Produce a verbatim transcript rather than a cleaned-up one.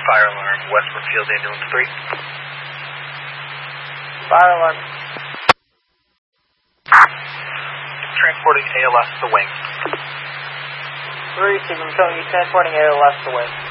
Fire alarm, West Brookfield, ambulance three. Fire alarm. Transporting A L S to wing. Three, Stephen, showing you transporting A L S to wing.